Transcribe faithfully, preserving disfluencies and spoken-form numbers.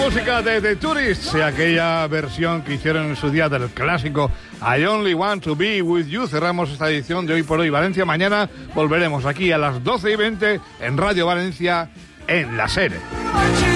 música de The Tourists, aquella versión que hicieron en su día del clásico I Only Want to Be With You. Cerramos esta edición de Hoy por Hoy Valencia. Mañana volveremos aquí a las doce y veinte en Radio Valencia, en La Sere.